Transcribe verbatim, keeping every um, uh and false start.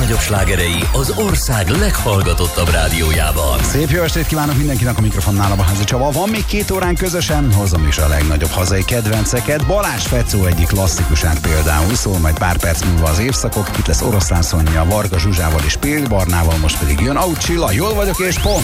legnagyobb slágerei az ország leghallgatottabb rádiójában. Szép jó estét kívánok mindenkinek, a mikrofonnál a Házi Csaba. Van még két órán közösen, hozom is a legnagyobb hazai kedvenceket. Balázs Fecó egyik klasszikusát például, szól majd pár perc múlva az évszakok. Itt lesz Oroszlán Szonya, Varga Zsuzsával és Péli Barnával, most pedig jön Out Csilla, jól vagyok és pont.